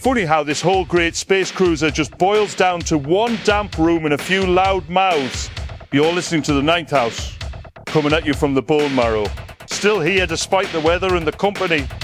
Funny how this whole great space cruiser just boils down to one damp room and a few loud mouths. You're listening to The Ninth House, coming at you from the bone marrow. Still here despite the weather and the company.